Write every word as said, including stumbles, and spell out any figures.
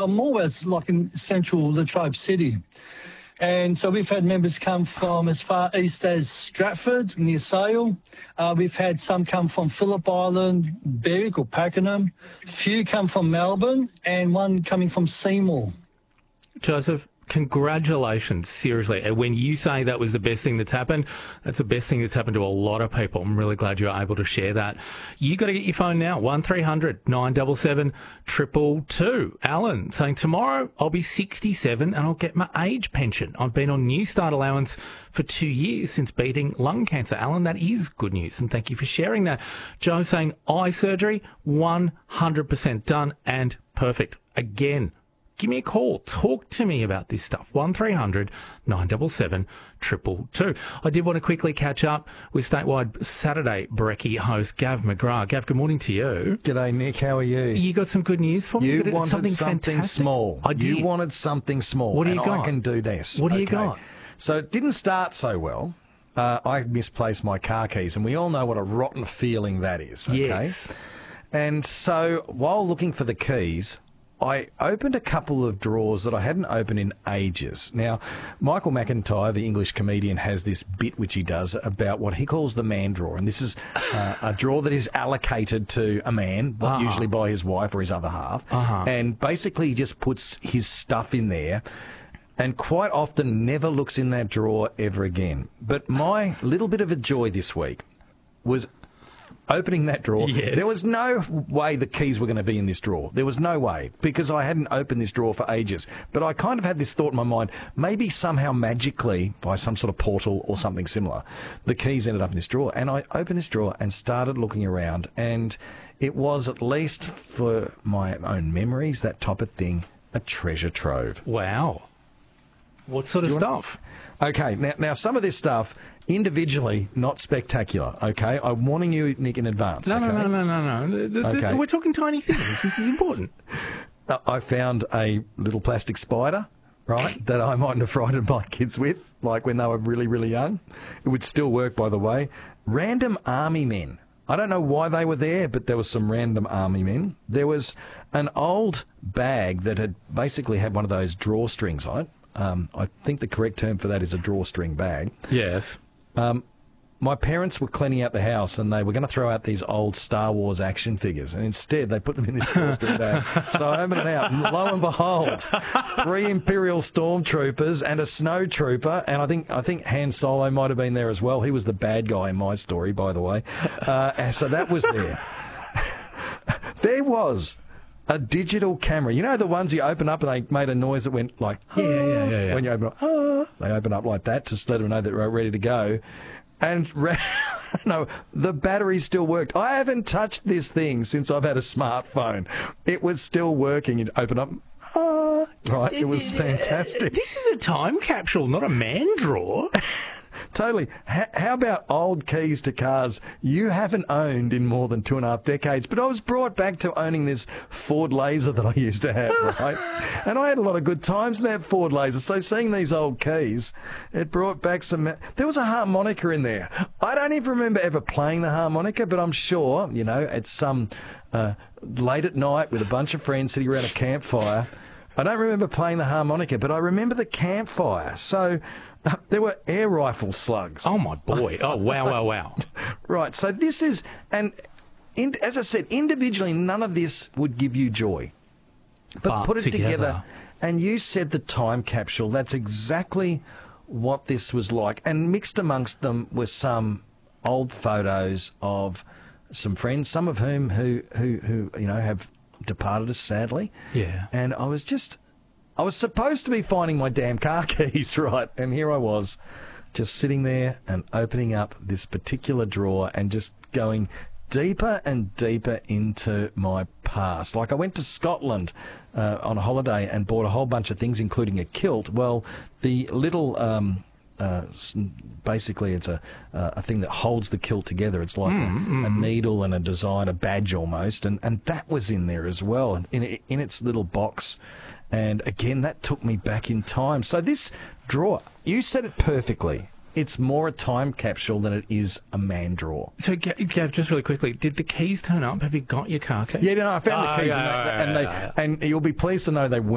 I'm always like in central Latrobe City. And so we've had members come from as far east as Stratford, near Sale. Uh, we've had some come from Phillip Island, Berwick or Pakenham. A few come from Melbourne and one coming from Seymour. Joseph, congratulations, seriously. And when you say that was the best thing that's happened, that's the best thing that's happened to a lot of people. I'm really glad you're able to share that. You got to get your phone now, one three hundred nine seven seven two two two. Alan saying, tomorrow I'll be sixty-seven and I'll get my age pension. I've been on New Start allowance for two years since beating lung cancer. Alan, that is good news, and thank you for sharing that. Joe saying, eye surgery, one hundred percent done and perfect. Again, give me a call. Talk to me about this stuff. one three hundred nine seven seven two two two. I did want to quickly catch up with Statewide Saturday Brekkie host Gav McGrath. Gav, good morning to you. G'day, Nick. How are you? You got some good news for me? You, you wanted something, something fantastic? small. I did. You wanted something small. What do you and got? I can do this. What do you okay. got? So it didn't start so well. Uh, I misplaced my car keys, and we all know what a rotten feeling that is. Okay? Yes. And so while looking for the keys, I opened a couple of drawers that I hadn't opened in ages. Now, Michael McIntyre, the English comedian, has this bit which he does about what he calls the man drawer. And this is uh, a drawer that is allocated to a man, uh-huh. usually by his wife or his other half. Uh-huh. And basically he just puts his stuff in there and quite often never looks in that drawer ever again. But my little bit of a joy this week was opening that drawer. Yes. There was no way the keys were going to be in this drawer. There was no way, because I hadn't opened this drawer for ages. But I kind of had this thought in my mind, maybe somehow magically, by some sort of portal or something similar, the keys ended up in this drawer. And I opened this drawer and started looking around, and it was, at least for my own memories, that type of thing, a treasure trove. Wow. What sort of stuff? Okay, now, now some of this stuff, individually, not spectacular, okay? I'm warning you, Nick, in advance. No, okay? no, no, no, no, no. The, the, Okay. the, we're talking tiny things. This is important. I found a little plastic spider, right, that I mightn't have frightened my kids with, like when they were really, really young. It would still work, by the way. Random army men. I don't know why they were there, but there was some random army men. There was an old bag that had basically had one of those drawstrings on it. Um, I think the correct term for that is a drawstring bag. Yes. Um, my parents were cleaning out the house and they were going to throw out these old Star Wars action figures, and instead they put them in this drawstring bag. So I opened it out, and lo and behold, three Imperial Stormtroopers and a Snow Trooper, and I think I think Han Solo might have been there as well. He was the bad guy in my story, by the way. Uh, and so that was there. There was a digital camera. You know the ones you open up and they made a noise that went like, ah, Yeah, yeah, yeah, yeah. when you open up, ah, they open up like that, just let them know that they're ready to go. And re- no, the battery still worked. I haven't touched this thing since I've had a smartphone. It was still working. You'd open up, ah, right, it was fantastic. This is a time capsule, not a man drawer. Totally. H- how about old keys to cars you haven't owned in more than two and a half decades? But I was brought back to owning this Ford Laser that I used to have, right? And I had a lot of good times in that Ford Laser. So seeing these old keys, it brought back some... There was a harmonica in there. I don't even remember ever playing the harmonica, but I'm sure, you know, at some uh, late at night with a bunch of friends sitting around a campfire. I don't remember playing the harmonica, but I remember the campfire. So... there were air rifle slugs. Oh, my boy. Oh, wow, wow, wow. Right, so this is, and in, as I said, individually, none of this would give you joy. But, But put it together. together, and you said the time capsule. That's exactly what this was like. And mixed amongst them were some old photos of some friends, some of whom who, who, who you know, have departed us sadly. Yeah. And I was just... I was supposed to be finding my damn car keys, right? And here I was, just sitting there and opening up this particular drawer and just going deeper and deeper into my past. Like I went to Scotland uh, on a holiday and bought a whole bunch of things, including a kilt. Well, the little... Um, Uh, basically, it's a uh, a thing that holds the kilt together. It's like mm, a, mm. a needle and a design, a badge almost, and and that was in there as well, in in its little box. And again, that took me back in time. So this drawer, you said it perfectly. It's more a time capsule than it is a man drawer. So, Gav, just really quickly, did the keys turn up? Have you got your car keys? Yeah, no, I found oh, the keys, yeah, and, they, yeah, and, they, yeah, yeah. and you'll be pleased to know they weren't.